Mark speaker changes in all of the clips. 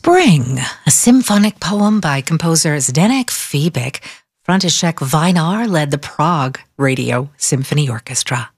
Speaker 1: Spring, a symphonic poem by composer Zdeněk Fibik. František Vajnar led the Prague Radio Symphony Orchestra.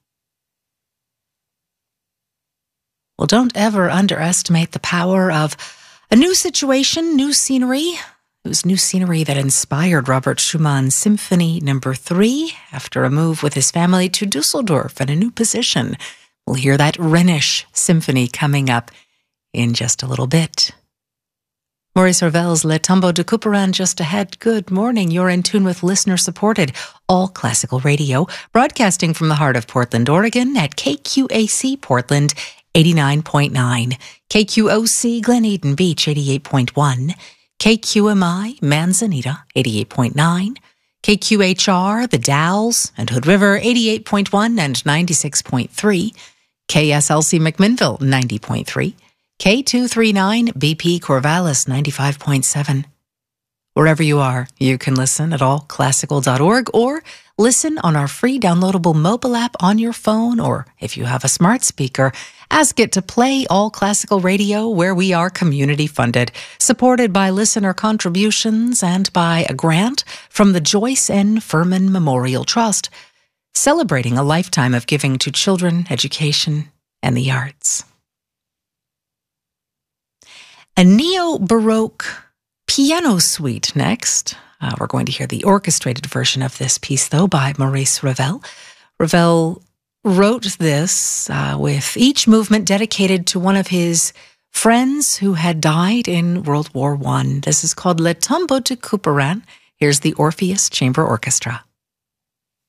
Speaker 1: Well, don't ever underestimate the power of a new situation, new scenery. It was new scenery that inspired Robert Schumann's Symphony No. 3 after a move with his family to Dusseldorf and a new position. We'll hear that Rhenish symphony coming up in just a little bit. Maurice Ravel's Le Tombeau de Couperin just ahead. Good morning. You're in tune with listener-supported All Classical Radio, broadcasting from the heart of Portland, Oregon at KQAC Portland 89.9, KQOC Glen Eden Beach 88.1, KQMI Manzanita 88.9, KQHR The Dalles and Hood River 88.1 and 96.3, KSLC McMinnville 90.3, K239 BP Corvallis 95.7. Wherever you are, you can listen at allclassical.org or listen on our free downloadable mobile app on your phone, or if you have a smart speaker, ask it to play All Classical Radio, where we are community funded, supported by listener contributions and by a grant from the Joyce N. Furman Memorial Trust, celebrating a lifetime of giving to children, education, and the arts. A neo-Baroque piano suite next. We're going to hear the orchestrated version of this piece, though, by Maurice Ravel. Ravel wrote this with each movement dedicated to one of his friends who had died in World War I. This is called Le Tombeau de Couperin. Here's the Orpheus Chamber Orchestra.